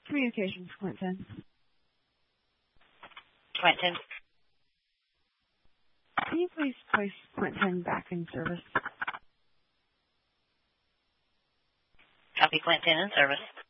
Communications, Clinton. Clinton. Can you please place Clinton back in service? Copy, Clinton in service.